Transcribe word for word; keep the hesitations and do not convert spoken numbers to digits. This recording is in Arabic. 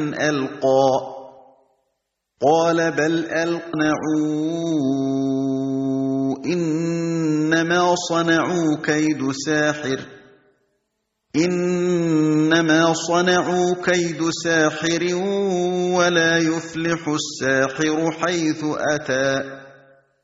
ألقى قال بل ألقنعوا إنما صنعوا كيد ساحر إنما صنعوا كيد ساحر ولا يفلح الساحر حيث أتى